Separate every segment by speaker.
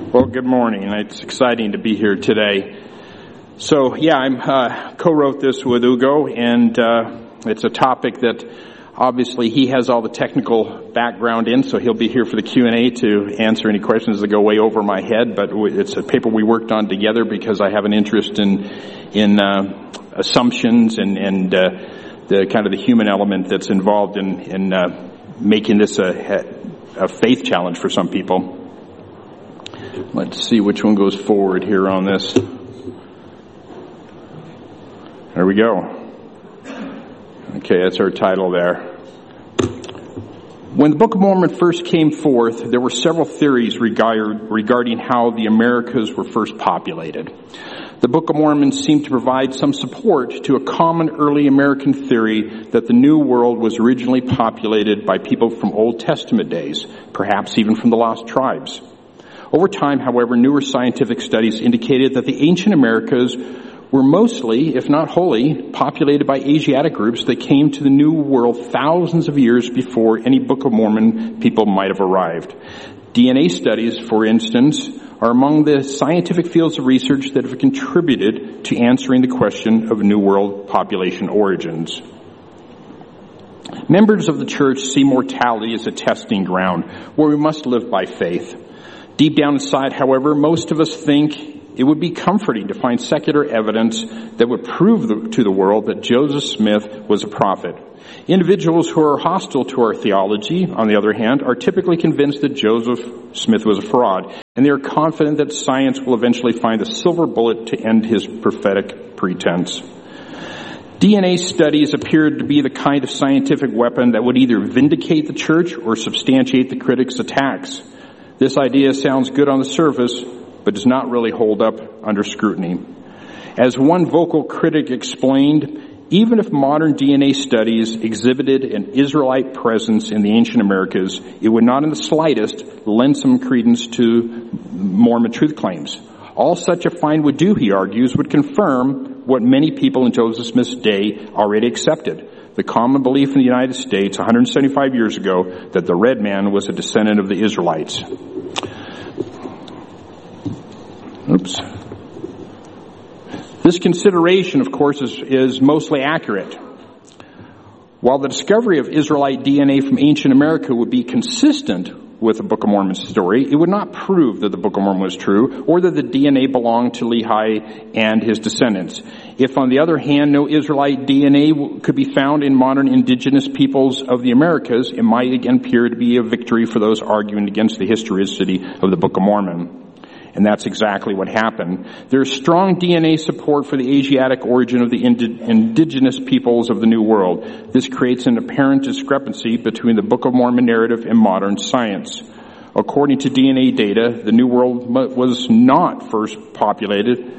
Speaker 1: Well, good morning. It's exciting to be here today. So, I co-wrote this with Ugo, and it's a topic that obviously he has all the technical background in, so he'll be here for the Q&A to answer any questions that go way over my head, but it's a paper we worked on together because I have an interest in assumptions and the kind of the human element that's involved in making this a faith challenge for some people. Let's see which one goes forward here on this. There we go. Okay, that's our title there. When the Book of Mormon first came forth, there were several theories regarding how the Americas were first populated. The Book of Mormon seemed to provide some support to a common early American theory that the New World was originally populated by people from Old Testament days, perhaps even from the Lost Tribes. Over time, however, newer scientific studies indicated that the ancient Americas were mostly, if not wholly, populated by Asiatic groups that came to the New World thousands of years before any Book of Mormon people might have arrived. DNA studies, for instance, are among the scientific fields of research that have contributed to answering the question of New World population origins. Members of the church see mortality as a testing ground where we must live by faith. Deep down inside, however, most of us think it would be comforting to find secular evidence that would prove to the world that Joseph Smith was a prophet. Individuals who are hostile to our theology, on the other hand, are typically convinced that Joseph Smith was a fraud, and they are confident that science will eventually find the silver bullet to end his prophetic pretense. DNA studies appeared to be the kind of scientific weapon that would either vindicate the church or substantiate the critics' attacks. This idea sounds good on the surface, but does not really hold up under scrutiny. As one vocal critic explained, even if modern DNA studies exhibited an Israelite presence in the ancient Americas, it would not in the slightest lend some credence to Mormon truth claims. All such a find would do, he argues, would confirm what many people in Joseph Smith's day already accepted. The common belief in the United States 175 years ago that the red man was a descendant of the Israelites. Oops. This consideration, of course, is mostly accurate. While the discovery of Israelite DNA from ancient America would be consistent with the Book of Mormon's story, it would not prove that the Book of Mormon was true or that the DNA belonged to Lehi and his descendants. If, on the other hand, no Israelite DNA could be found in modern indigenous peoples of the Americas, it might again appear to be a victory for those arguing against the historicity of the Book of Mormon. And that's exactly what happened. There's strong DNA support for the Asiatic origin of the indigenous peoples of the New World. This creates an apparent discrepancy between the Book of Mormon narrative and modern science. According to DNA data, the New World was not first populated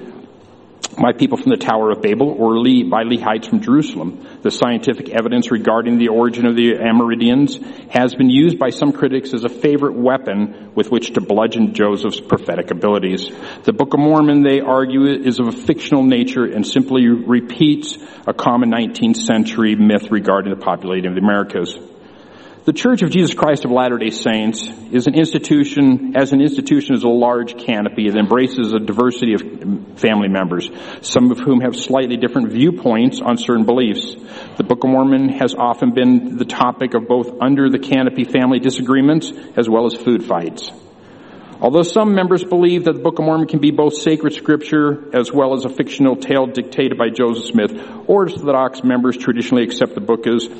Speaker 1: by people from the Tower of Babel or by Lehites from Jerusalem. The scientific evidence regarding the origin of the Amerindians has been used by some critics as a favorite weapon with which to bludgeon Joseph's prophetic abilities. The Book of Mormon, they argue, is of a fictional nature and simply repeats a common 19th century myth regarding the populating of the Americas. The Church of Jesus Christ of Latter-day Saints is an institution is a large canopy that embraces a diversity of family members, some of whom have slightly different viewpoints on certain beliefs. The Book of Mormon has often been the topic of both under the canopy family disagreements as well as food fights. Although some members believe that the Book of Mormon can be both sacred scripture as well as a fictional tale dictated by Joseph Smith, Orthodox members traditionally accept the book as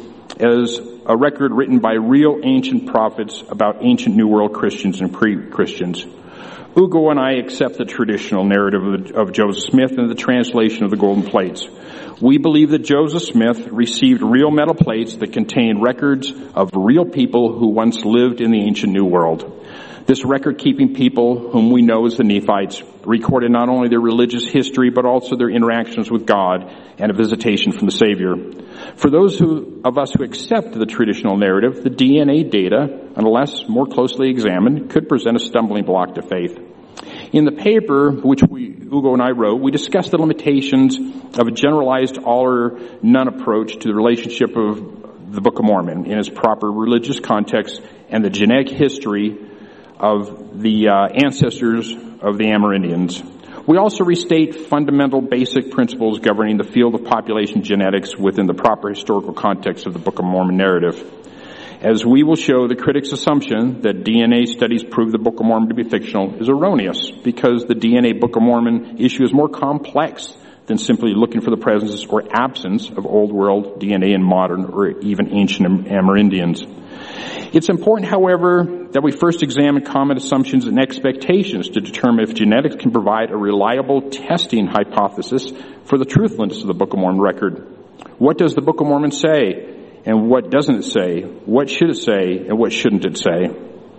Speaker 1: a record written by real ancient prophets about ancient New World Christians and pre-Christians. Ugo and I accept the traditional narrative of Joseph Smith and the translation of the golden plates. We believe that Joseph Smith received real metal plates that contained records of real people who once lived in the ancient New World. This record-keeping people, whom we know as the Nephites, recorded not only their religious history, but also their interactions with God and a visitation from the Savior. For those of us who accept the traditional narrative, the DNA data, unless more closely examined, could present a stumbling block to faith. In the paper, which Ugo and I wrote, we discussed the limitations of a generalized all or none approach to the relationship of the Book of Mormon in its proper religious context and the genetic history of the ancestors of the Amerindians. We also restate fundamental basic principles governing the field of population genetics within the proper historical context of the Book of Mormon narrative. As we will show, the critics' assumption that DNA studies prove the Book of Mormon to be fictional is erroneous, because the DNA Book of Mormon issue is more complex than simply looking for the presence or absence of Old World DNA in modern or even ancient Amerindians. It's important, however, that we first examine common assumptions and expectations to determine if genetics can provide a reliable testing hypothesis for the truthfulness of the Book of Mormon record. What does the Book of Mormon say? And what doesn't it say? What should it say? And what shouldn't it say?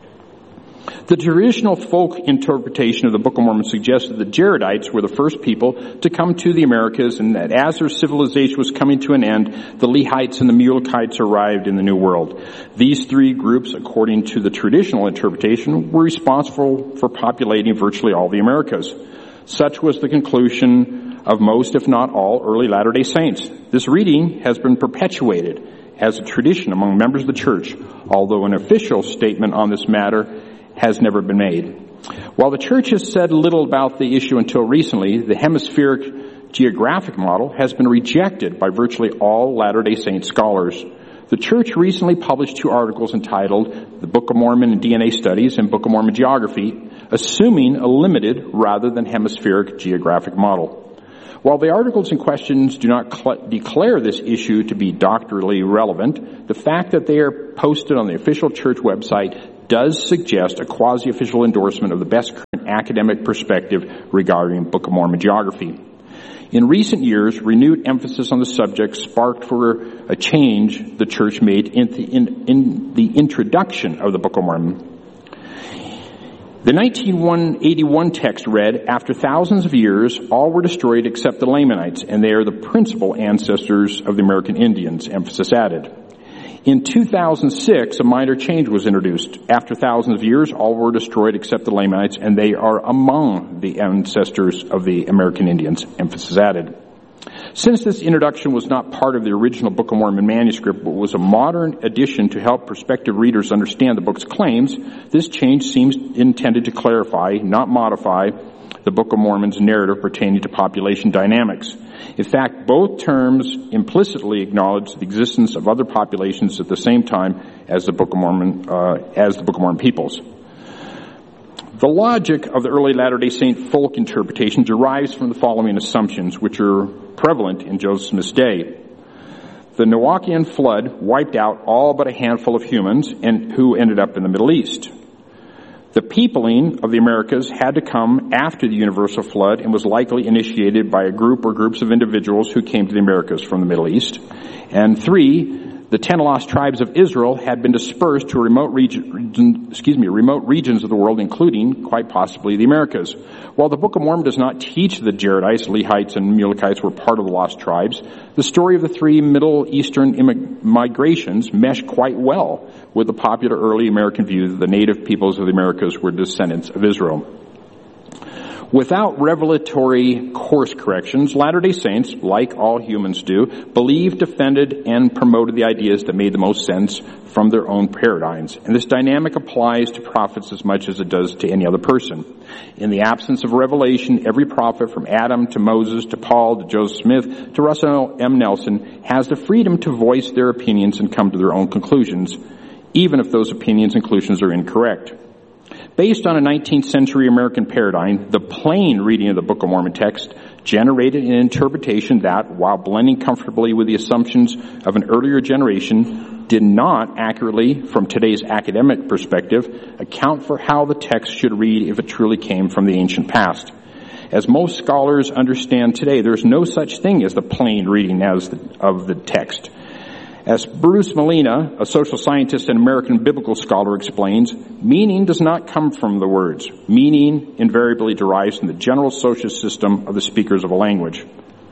Speaker 1: The traditional folk interpretation of the Book of Mormon suggests that the Jaredites were the first people to come to the Americas, and that as their civilization was coming to an end, the Lehites and the Mulekites arrived in the New World. These three groups, according to the traditional interpretation, were responsible for populating virtually all the Americas. Such was the conclusion of most, if not all, early Latter-day Saints. This reading has been perpetuated as a tradition among members of the church, although an official statement on this matter has never been made. While the church has said little about the issue until recently, the hemispheric geographic model has been rejected by virtually all Latter-day Saint scholars. The church recently published 2 articles entitled The Book of Mormon and DNA Studies and Book of Mormon Geography, assuming a limited rather than hemispheric geographic model. While the articles in questions do not declare this issue to be doctrinally relevant, the fact that they are posted on the official church website does suggest a quasi-official endorsement of the best current academic perspective regarding Book of Mormon geography. In recent years, renewed emphasis on the subject sparked for a change the church made in the introduction of the Book of Mormon. The 1981 text read, "After thousands of years, all were destroyed except the Lamanites, and they are the principal ancestors of the American Indians," emphasis added. In 2006, a minor change was introduced. "After thousands of years, all were destroyed except the Lamanites, and they are among the ancestors of the American Indians," emphasis added. Since this introduction was not part of the original Book of Mormon manuscript, but was a modern addition to help prospective readers understand the book's claims, this change seems intended to clarify, not modify, the Book of Mormon's narrative pertaining to population dynamics. In fact, both terms implicitly acknowledge the existence of other populations at the same time as the Book of Mormon peoples. The logic of the early Latter-day Saint folk interpretation derives from the following assumptions, which are prevalent in Joseph Smith's day. The Noachian flood wiped out all but a handful of humans who ended up in the Middle East. The peopling of the Americas had to come after the universal flood and was likely initiated by a group or groups of individuals who came to the Americas from the Middle East. And 3, the 10 lost tribes of Israel had been dispersed to remote regions of the world, including, quite possibly, the Americas. While the Book of Mormon does not teach that Jaredites, Lehites, and Mulekites were part of the lost tribes, the story of the 3 Middle Eastern migrations mesh quite well with the popular early American view that the native peoples of the Americas were descendants of Israel. Without revelatory course corrections, Latter-day Saints, like all humans do, believed, defended, and promoted the ideas that made the most sense from their own paradigms. And this dynamic applies to prophets as much as it does to any other person. In the absence of revelation, every prophet from Adam to Moses to Paul to Joseph Smith to Russell M. Nelson has the freedom to voice their opinions and come to their own conclusions, even if those opinions and conclusions are incorrect. Based on a 19th century American paradigm, the plain reading of the Book of Mormon text generated an interpretation that, while blending comfortably with the assumptions of an earlier generation, did not accurately, from today's academic perspective, account for how the text should read if it truly came from the ancient past. As most scholars understand today, there is no such thing as the plain reading of the text. As Bruce Molina, a social scientist and American biblical scholar, explains, meaning does not come from the words. Meaning invariably derives from the general social system of the speakers of a language.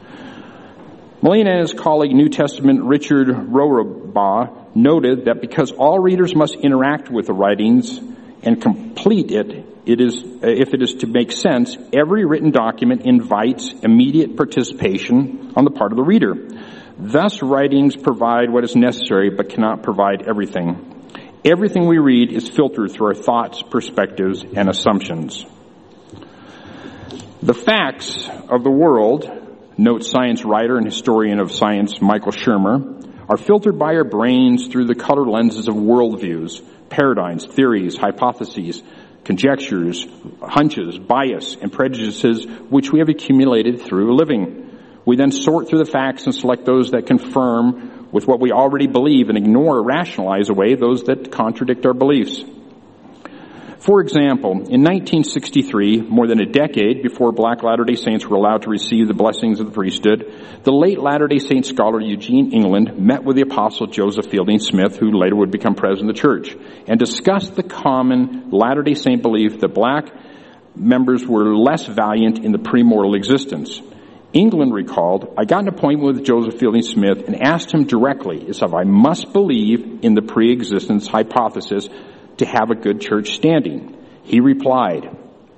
Speaker 1: Molina and his colleague, New Testament Richard Rohrbaugh, noted that because all readers must interact with the writings and complete it, if it is to make sense, every written document invites immediate participation on the part of the reader. Thus, writings provide what is necessary but cannot provide everything. Everything we read is filtered through our thoughts, perspectives, and assumptions. The facts of the world, notes science writer and historian of science Michael Shermer, are filtered by our brains through the color lenses of worldviews, paradigms, theories, hypotheses, conjectures, hunches, bias, and prejudices which we have accumulated through living. We then sort through the facts and select those that confirm with what we already believe and ignore or rationalize away those that contradict our beliefs. For example, in 1963, more than a decade before Black Latter-day Saints were allowed to receive the blessings of the priesthood, the late Latter-day Saint scholar Eugene England met with the Apostle Joseph Fielding Smith, who later would become president of the church, and discussed the common Latter-day Saint belief that black members were less valiant in the premortal existence. England recalled, "I got an appointment with Joseph Fielding Smith and asked him directly if I must believe in the pre-existence hypothesis to have a good church standing. He replied,"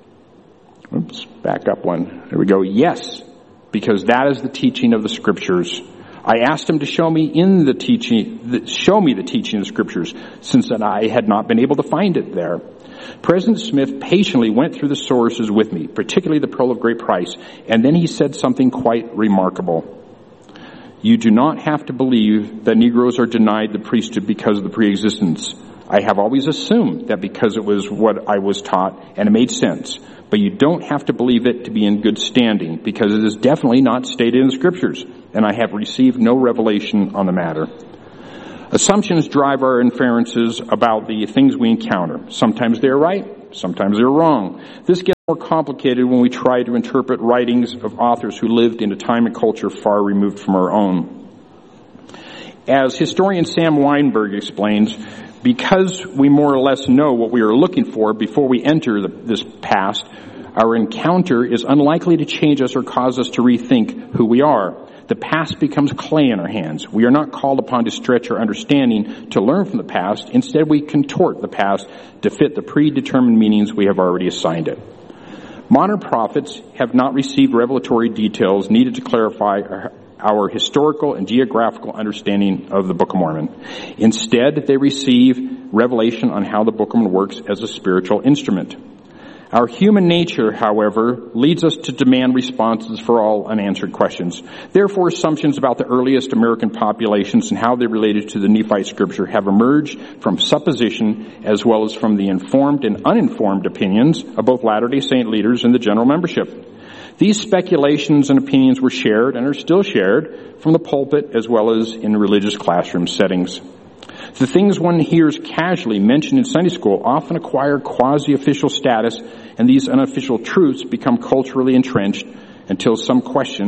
Speaker 1: back up one. There we go. "Yes, because that is the teaching of the Scriptures. I asked him to show me the teaching of the Scriptures, since that I had not been able to find it there. President Smith patiently went through the sources with me, particularly the Pearl of Great Price, and then he said something quite remarkable. You do not have to believe that Negroes are denied the priesthood because of the pre-existence. I have always assumed that because it was what I was taught and it made sense. But you don't have to believe it to be in good standing, because it is definitely not stated in the Scriptures, and I have received no revelation on the matter." Assumptions drive our inferences about the things we encounter. Sometimes they're right, sometimes they're wrong. This gets more complicated when we try to interpret writings of authors who lived in a time and culture far removed from our own. As historian Sam Weinberg explains, because we more or less know what we are looking for before we enter this past, our encounter is unlikely to change us or cause us to rethink who we are. The past becomes clay in our hands. We are not called upon to stretch our understanding to learn from the past. Instead, we contort the past to fit the predetermined meanings we have already assigned it. Modern prophets have not received revelatory details needed to clarify our historical and geographical understanding of the Book of Mormon. Instead, they receive revelation on how the Book of Mormon works as a spiritual instrument. Our human nature, however, leads us to demand responses for all unanswered questions. Therefore, assumptions about the earliest American populations and how they related to the Nephite Scripture have emerged from supposition as well as from the informed and uninformed opinions of both Latter-day Saint leaders and the general membership. These speculations and opinions were shared and are still shared from the pulpit as well as in religious classroom settings. The things one hears casually mentioned in Sunday school often acquire quasi-official status, and these unofficial truths become culturally entrenched until someone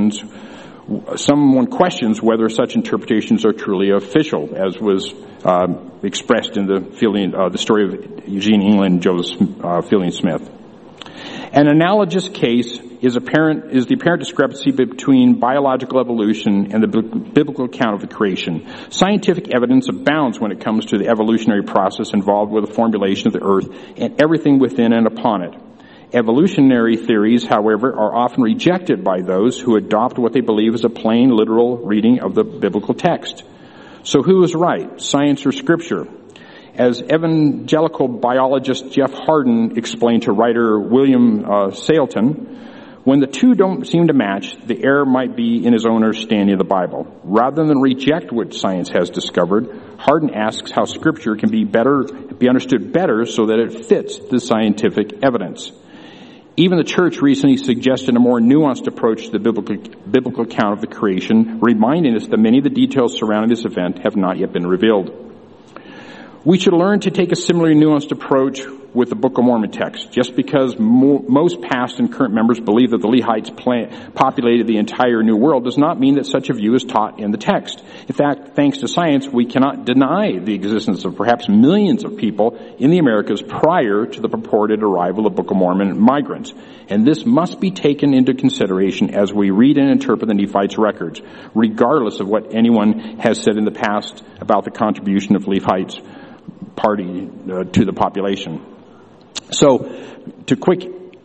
Speaker 1: questions whether such interpretations are truly official, as was expressed in the story of Eugene England and Joseph Fielding Smith. An analogous case is the apparent discrepancy between biological evolution and the biblical account of the creation. Scientific evidence abounds when it comes to the evolutionary process involved with the formulation of the earth and everything within and upon it. Evolutionary theories, however, are often rejected by those who adopt what they believe is a plain, literal reading of the biblical text. So who is right, science or Scripture? As evangelical biologist Jeff Hardin explained to writer William Sailton, when the two don't seem to match, the error might be in his own understanding of the Bible. Rather than reject what science has discovered, Hardin asks how Scripture can be understood better so that it fits the scientific evidence. Even the church recently suggested a more nuanced approach to the biblical account of the creation, reminding us that many of the details surrounding this event have not yet been revealed. We should learn to take a similarly nuanced approach with the Book of Mormon text. Just because most past and current members believe that the Lehites populated the entire New World does not mean that such a view is taught in the text. In fact, thanks to science, we cannot deny the existence of perhaps millions of people in the Americas prior to the purported arrival of Book of Mormon migrants. And this must be taken into consideration as we read and interpret the Nephites' records, regardless of what anyone has said in the past about the contribution of Lehites party to the population. So, to quick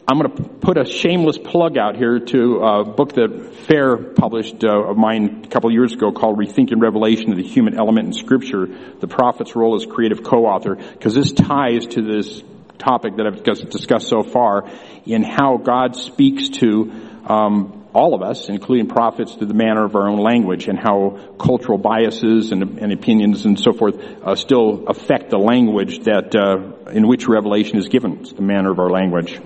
Speaker 1: I'm going to put a shameless plug out here to a book that Fair published of mine a couple of years ago called Rethinking Revelation of the Human Element in Scripture, the Prophet's Role as Creative Co-Author, because this ties to this topic that I've discussed so far in how God speaks to all of us, including prophets, through the manner of our own language, and how cultural biases and opinions and so forth still affect the language that in which revelation is given. It's the manner of our language.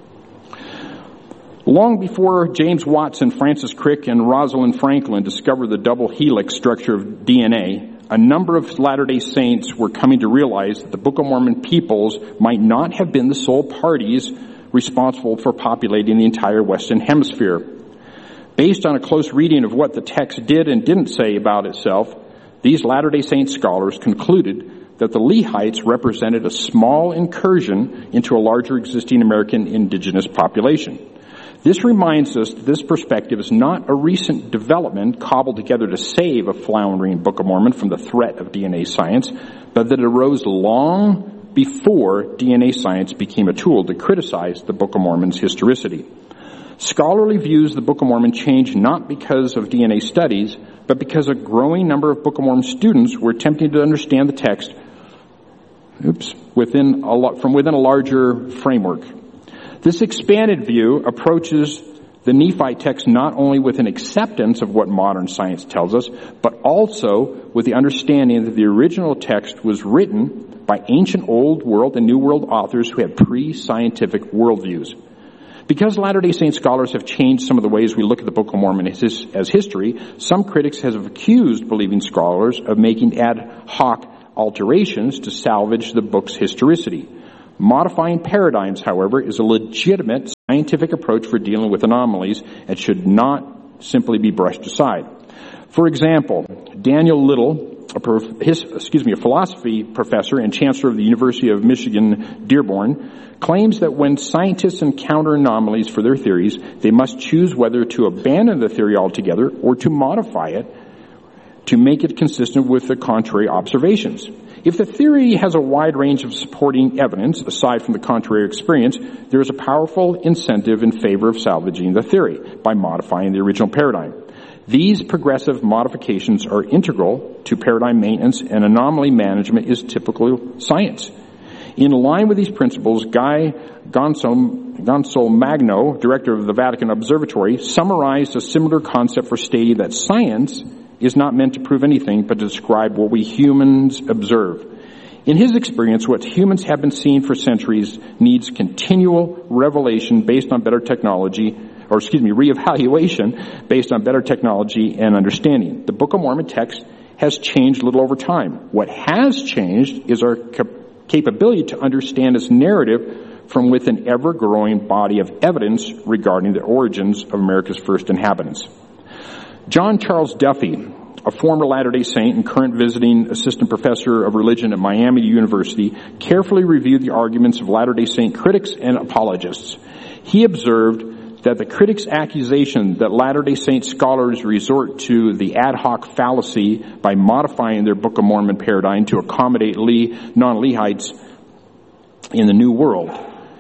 Speaker 1: Long before James Watson, Francis Crick, and Rosalind Franklin discovered the double helix structure of DNA, a number of Latter-day Saints were coming to realize that the Book of Mormon peoples might not have been the sole parties responsible for populating the entire Western Hemisphere. Based on a close reading of what the text did and didn't say about itself, these Latter-day Saint scholars concluded that the Lehites represented a small incursion into a larger existing American indigenous population. This reminds us that this perspective is not a recent development cobbled together to save a floundering Book of Mormon from the threat of DNA science, but that it arose long before DNA science became a tool to criticize the Book of Mormon's historicity. Scholarly views of the Book of Mormon changed not because of DNA studies, but because a growing number of Book of Mormon students were attempting to understand the text from within a larger framework. This expanded view approaches the Nephite text not only with an acceptance of what modern science tells us, but also with the understanding that the original text was written by ancient Old World and New World authors who had pre-scientific worldviews. Because Latter-day Saint scholars have changed some of the ways we look at the Book of Mormon as history, some critics have accused believing scholars of making ad hoc alterations to salvage the book's historicity. Modifying paradigms, however, is a legitimate scientific approach for dealing with anomalies and should not simply be brushed aside. For example, Daniel Little, a philosophy professor and chancellor of the University of Michigan, Dearborn, claims that when scientists encounter anomalies for their theories, they must choose whether to abandon the theory altogether or to modify it to make it consistent with the contrary observations. If the theory has a wide range of supporting evidence, aside from the contrary experience, there is a powerful incentive in favor of salvaging the theory by modifying the original paradigm. These progressive modifications are integral to paradigm maintenance, and anomaly management is typical science. In line with these principles, Guy Gonsolmagno, director of the Vatican Observatory, summarized a similar concept for stating that science is not meant to prove anything, but to describe what we humans observe. In his experience, what humans have been seeing for centuries needs continual revelation based on better technology, reevaluation based on better technology and understanding. The Book of Mormon text has changed little over time. What has changed is our capability to understand its narrative from within an ever-growing body of evidence regarding the origins of America's first inhabitants. John Charles Duffy, a former Latter-day Saint and current visiting assistant professor of religion at Miami University, carefully reviewed the arguments of Latter-day Saint critics and apologists. He observed that the critics' accusation that Latter-day Saint scholars resort to the ad hoc fallacy by modifying their Book of Mormon paradigm to accommodate non-Lehites in the New World.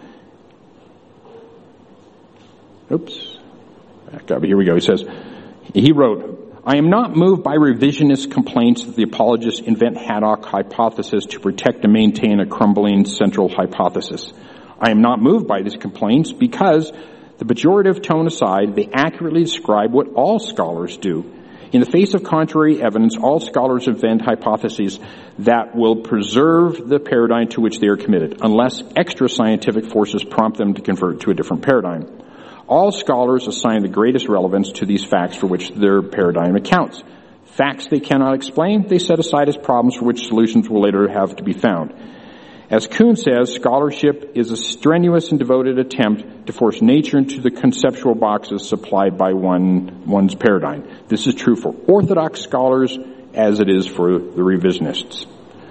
Speaker 1: Back up. Here we go. He wrote, I am not moved by revisionist complaints that the apologists invent haddock hypothesis to protect and maintain a crumbling central hypothesis. I am not moved by these complaints because, the pejorative tone aside, they accurately describe what all scholars do. In the face of contrary evidence, all scholars invent hypotheses that will preserve the paradigm to which they are committed, unless extra scientific forces prompt them to convert to a different paradigm. All scholars assign the greatest relevance to these facts for which their paradigm accounts. Facts they cannot explain, they set aside as problems for which solutions will later have to be found. As Kuhn says, scholarship is a strenuous and devoted attempt to force nature into the conceptual boxes supplied by one's paradigm. This is true for Orthodox scholars as it is for the revisionists.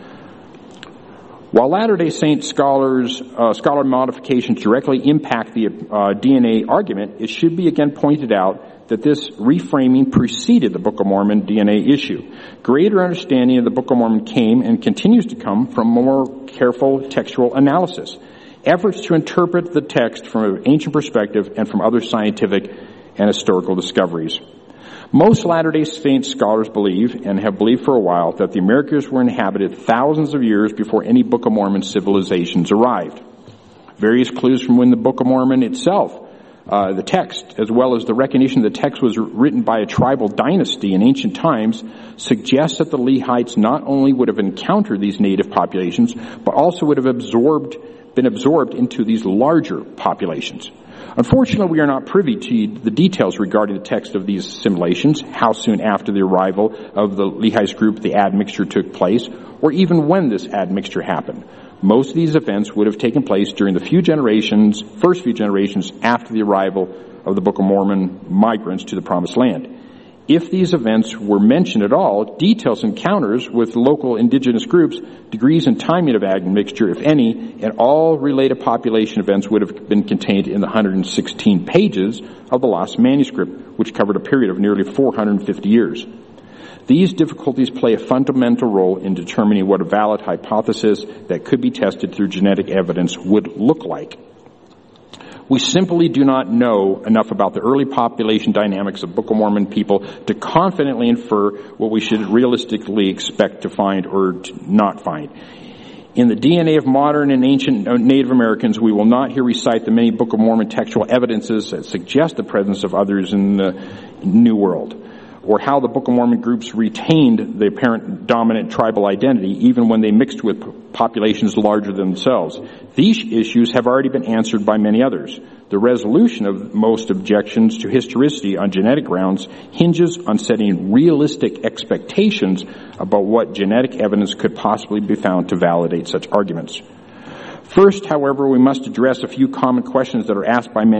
Speaker 1: While Latter-day Saint scholar modifications directly impact the DNA argument, it should be again pointed out that this reframing preceded the Book of Mormon DNA issue. Greater understanding of the Book of Mormon came and continues to come from more careful textual analysis. efforts to interpret the text from an ancient perspective and from other scientific and historical discoveries. Most Latter-day Saint scholars believe, and have believed for a while, that the Americas were inhabited thousands of years before any Book of Mormon civilizations arrived. Various clues from when the Book of Mormon itself, the text, as well as the recognition that the text was written by a tribal dynasty in ancient times, suggests that the Lehites not only would have encountered these native populations, but also would have been absorbed into these larger populations. Unfortunately, we are not privy to the details regarding the text of these assimilations, how soon after the arrival of the Lehites group the admixture took place, or even when this admixture happened. Most of these events would have taken place during the first few generations after the arrival of the Book of Mormon migrants to the Promised Land. If these events were mentioned at all, details encounters with local indigenous groups, degrees and timing of admixture, if any, and all related population events would have been contained in the 116 pages of the lost manuscript, which covered a period of nearly 450 years. These difficulties play a fundamental role in determining what a valid hypothesis that could be tested through genetic evidence would look like. We simply do not know enough about the early population dynamics of Book of Mormon people to confidently infer what we should realistically expect to find or to not find. In the DNA of modern and ancient Native Americans, we will not here recite the many Book of Mormon textual evidences that suggest the presence of others in the New World, or how the Book of Mormon groups retained the apparent dominant tribal identity even when they mixed with populations larger than themselves. These issues have already been answered by many others. The resolution of most objections to historicity on genetic grounds hinges on setting realistic expectations about what genetic evidence could possibly be found to validate such arguments. First, however, we must address a few common questions that are asked by many